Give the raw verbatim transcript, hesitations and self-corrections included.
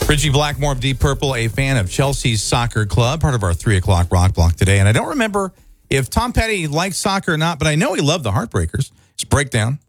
Richie Blackmore of Deep Purple, a fan of Chelsea's soccer club, part of our three o'clock rock block today. And I don't remember if Tom Petty likes soccer or not, but I know he loved the Heartbreakers. It's Breakdown